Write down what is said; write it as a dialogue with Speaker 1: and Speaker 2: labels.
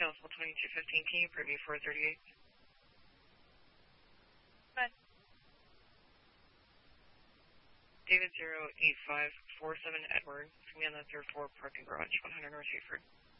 Speaker 1: Council 2215, can you preview 438?
Speaker 2: Good.
Speaker 1: David 08547 Edward, command that third floor parking garage, 100 North Hayford.